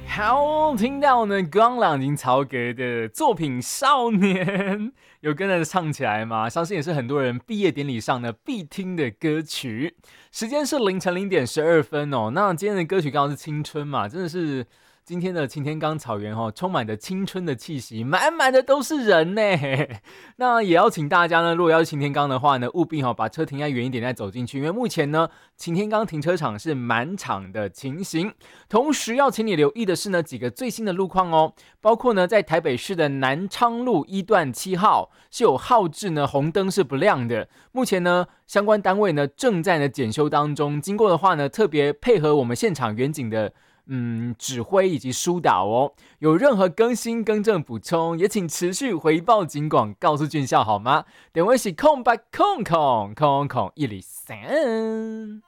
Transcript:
好，听到呢光朗金曹格的作品《少年》，有跟着唱起来吗？相信也是很多人毕业典礼上呢必听的歌曲。时间是凌晨0:12哦。那今天的歌曲刚好是青春嘛，真的是今天的擎天岗草原哦，充满着青春的气息，满满的都是人呢。那也要请大家呢，如果要去擎天岗的话呢，务必把车停在远一点再走进去，因为目前呢，擎天岗停车场是满场的情形。同时要请你留意的是呢，几个最新的路况哦，包括呢，在台北市的南昌路1段7号是有号志呢红灯是不亮的，目前呢相关单位呢正在呢检修当中，经过的话呢，特别配合我们现场远景的指挥以及疏导哦，有任何更新更正补充，也请持续回报警广，告诉军校好吗？电话是空103。